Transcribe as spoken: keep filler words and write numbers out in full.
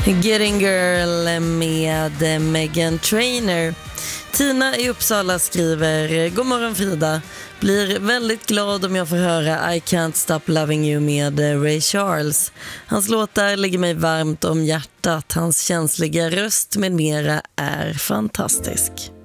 Getting Girl med Meghan Trainor. Tina i Uppsala skriver: God morgon Frida, blir väldigt glad om jag får höra I Can't Stop Loving You med Ray Charles. Hans låtar ligger mig varmt om hjärtat. Hans känsliga röst med mera är fantastisk.